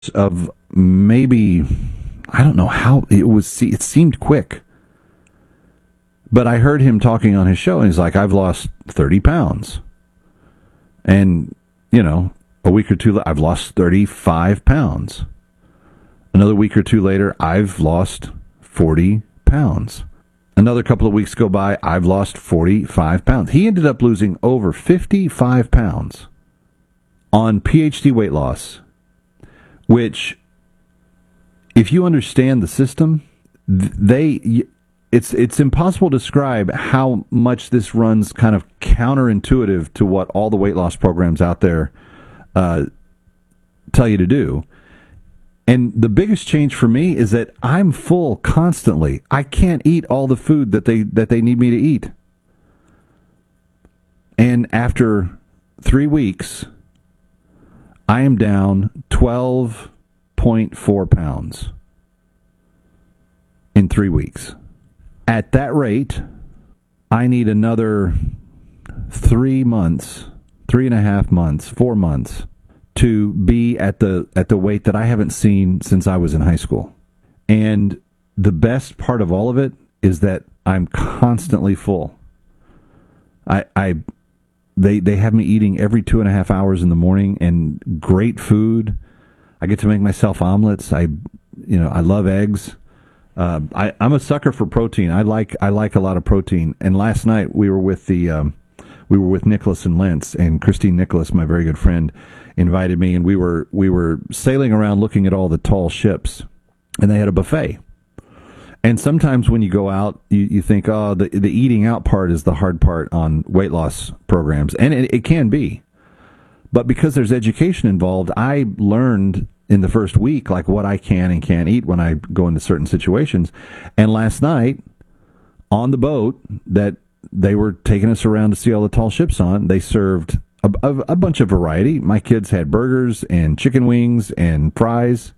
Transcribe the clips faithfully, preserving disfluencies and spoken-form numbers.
of maybe, I don't know how it was, it seemed quick. But I heard him talking on his show, and he's like, I've lost thirty pounds. And, you know, a week or two later, I've lost thirty-five pounds. Another week or two later, I've lost forty pounds. Another couple of weeks go by, I've lost forty-five pounds. He ended up losing over fifty-five pounds on P H D weight loss, which, if you understand the system, they... It's it's impossible to describe how much this runs kind of counterintuitive to what all the weight loss programs out there uh, tell you to do. And the biggest change for me is that I'm full constantly. I can't eat all the food that they that they need me to eat. And after three weeks, I am down twelve point four pounds in three weeks. At that rate, I need another three months, three and a half months, four months to be at the at the weight that I haven't seen since I was in high school. And the best part of all of it is that I'm constantly full. I, I they they have me eating every two and a half hours in the morning, and great food. I get to make myself omelets. I you know I love eggs. Uh, I, I'm a sucker for protein. I like I like a lot of protein. And last night we were with the um, we were with Nicholas and Lentz, and Christine Nicholas, my very good friend, invited me, and we were we were sailing around looking at all the tall ships, and they had a buffet. And sometimes when you go out, you, you think, oh, the the eating out part is the hard part on weight loss programs, and it, it can be. But because there's education involved, I learned in the first week, like what I can and can't eat when I go into certain situations. And last night, on the boat that they were taking us around to see all the tall ships on, they served a, a, a bunch of variety. My kids had burgers and chicken wings and fries,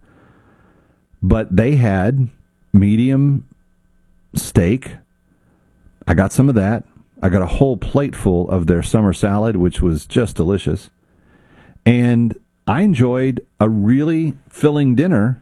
but they had medium steak. I got some of that. I got a whole plate full of their summer salad, which was just delicious. And I enjoyed a really filling dinner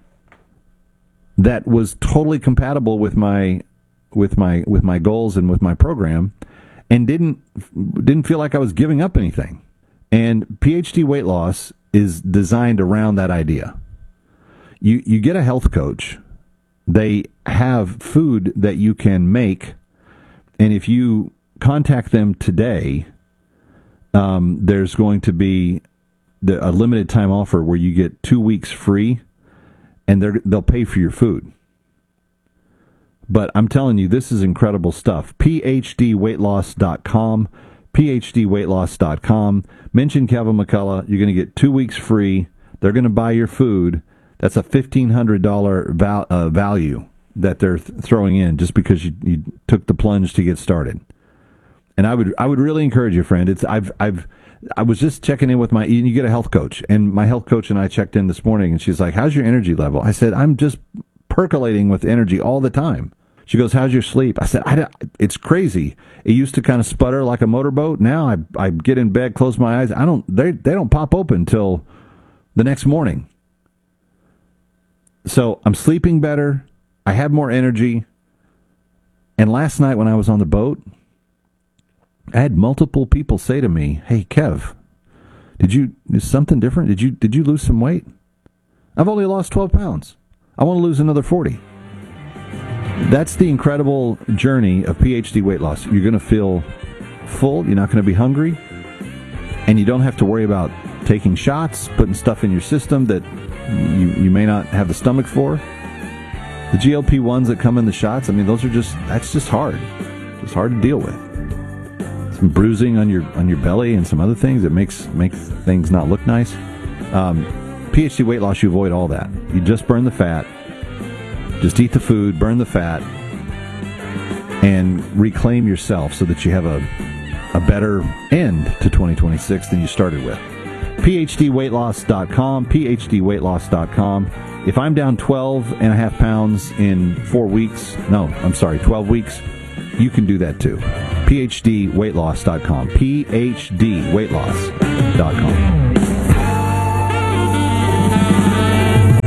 that was totally compatible with my with my with my goals and with my program, and didn't didn't feel like I was giving up anything. And P H D weight loss is designed around that idea. You you get a health coach. They have food that you can make, and if you contact them today, um, there's going to be The, a limited time offer where you get two weeks free, and they're, they'll pay for your food. But I'm telling you, this is incredible stuff. P H D weight loss dot com, P H D weight loss dot com. Mention Kevin McCullough. You're going to get two weeks free. They're going to buy your food. That's a fifteen hundred dollars val, uh, value that they're th- throwing in just because you, you took the plunge to get started. And I would I would really encourage you, friend. It's I've I've I was just checking in with my, and you get a health coach, and my health coach and I checked in this morning, and she's like, how's your energy level? I said, I'm just percolating with energy all the time. She goes, how's your sleep? I said, I don't, it's crazy. It used to kind of sputter like a motorboat. Now I I get in bed, close my eyes. I don't, they, they don't pop open until the next morning. So I'm sleeping better. I have more energy. And last night when I was on the boat, I had multiple people say to me, hey, Kev, did you, is something different? Did you, did you lose some weight? I've only lost twelve pounds. I want to lose another forty. That's the incredible journey of P H D weight loss. You're going to feel full. You're not going to be hungry. And you don't have to worry about taking shots, putting stuff in your system that you, you may not have the stomach for. The G L P ones that come in the shots, I mean, those are just, that's just hard. It's hard to deal with. Bruising on your on your belly and some other things that makes makes things not look nice. Um, P H D weight loss, you avoid all that. You just burn the fat. Just eat the food, burn the fat, and reclaim yourself so that you have a a better end to twenty twenty-six than you started with. P H D weight loss dot com, P H D weight loss dot com. If I'm down twelve and a half pounds in four weeks, no, I'm sorry, twelve weeks, you can do that too. P H D weight loss dot com. P H D weight loss dot com.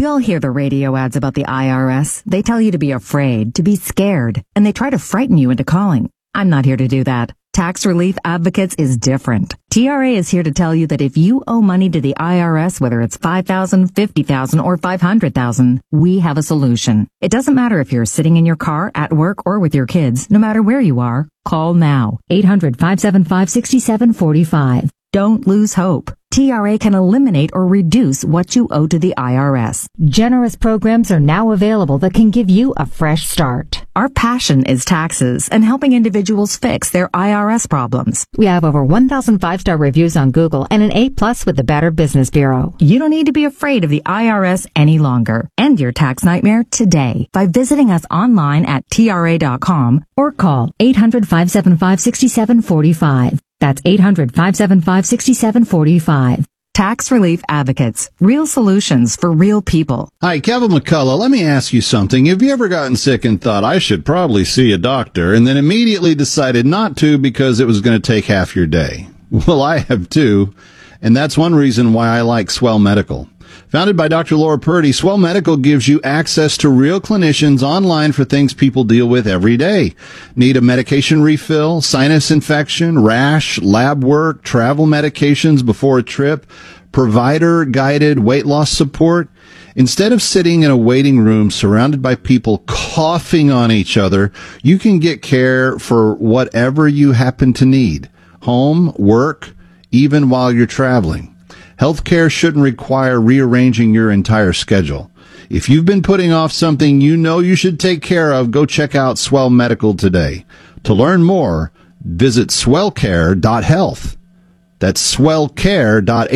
all hear the radio ads about the I R S. They tell you to be afraid, to be scared, and they try to frighten you into calling. I'm not here to do that. Tax Relief Advocates is different. T R A is here to tell you that if you owe money to the I R S, whether it's five thousand dollars, fifty thousand dollars, or five hundred thousand dollars, we have a solution. It doesn't matter if you're sitting in your car, at work, or with your kids. No matter where you are, call now. eight hundred, five seven five, six seven four five. Don't lose hope. T R A can eliminate or reduce what you owe to the I R S. Generous programs are now available that can give you a fresh start. Our passion is taxes and helping individuals fix their I R S problems. We have over one thousand five-star reviews on Google and an A plus with the Better Business Bureau. You don't need to be afraid of the I R S any longer. End your tax nightmare today by visiting us online at T R A dot com or call eight hundred, five seven five, six seven four five. That's eight hundred, five seven five, six seven four five. Tax Relief Advocates. Real solutions for real people. Hi, Kevin McCullough. Let me ask you something. Have you ever gotten sick and thought, I should probably see a doctor, and then immediately decided not to because it was going to take half your day? Well, I have too, and that's one reason why I like Swell Medical. Founded by Doctor Laura Purdy, Swell Medical gives you access to real clinicians online for things people deal with every day. Need a medication refill, sinus infection, rash, lab work, travel medications before a trip, provider-guided weight loss support? Instead of sitting in a waiting room surrounded by people coughing on each other, you can get care for whatever you happen to need. Home, work, even while you're traveling. Healthcare shouldn't require rearranging your entire schedule. If you've been putting off something you know you should take care of, go check out Swell Medical today. To learn more, visit swell care dot health. That's swell care dot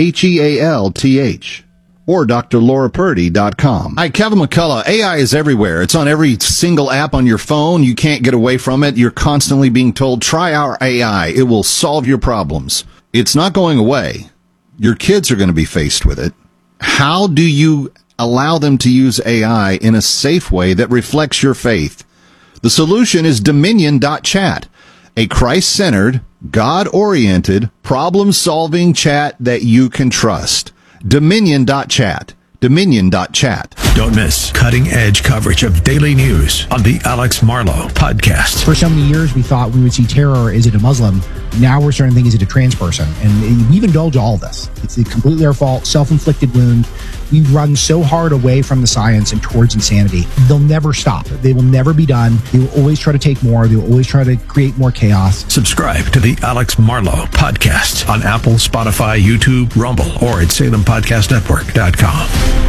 health. Or D R Laura Purdy dot com. Hi, Kevin McCullough. A I is everywhere. It's on every single app on your phone. You can't get away from it. You're constantly being told, try our A I. It will solve your problems. It's not going away. Your kids are going to be faced with it. How do you allow them to use A I in a safe way that reflects your faith? The solution is Dominion dot chat, a Christ-centered, God-oriented, problem-solving chat that you can trust. Dominion dot chat. Dominion dot chat. Don't miss cutting-edge coverage of daily news on the Alex Marlow Podcast. For so many years, we thought we would see terror. Is it a Muslim? Now we're starting to think, is it a trans person? And we've indulged all of this. It's completely our fault, self-inflicted wound. We've run so hard away from the science and towards insanity. They'll never stop. They will never be done. They will always try to take more. They will always try to create more chaos. Subscribe to the Alex Marlow Podcast on Apple, Spotify, YouTube, Rumble, or at Salem Podcast Network dot com.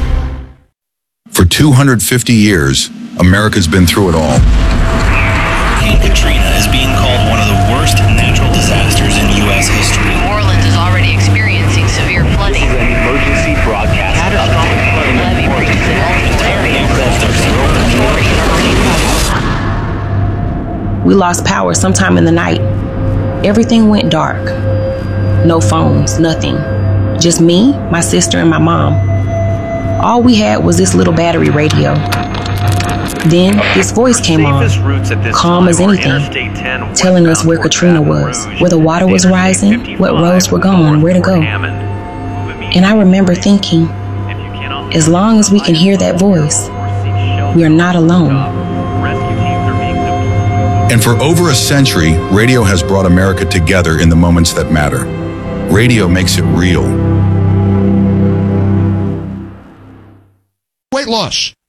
For two hundred fifty years, America's been through it all. Hurricane Katrina is being called one of the worst natural disasters in U S history. New Orleans is already experiencing severe flooding. This is an emergency broadcast. Catastrophic flooding levee reaches in multiple areas. We lost power sometime in the night. Everything went dark. No phones, nothing. Just me, my sister, and my mom. All we had was this little battery radio. Then this voice came on, calm as anything, telling us where Katrina was, where the water was rising, what roads were gone, where to go. And I remember thinking, as long as we can hear that voice, we are not alone. And for over a century, radio has brought America together in the moments that matter. Radio makes it real. Weight loss.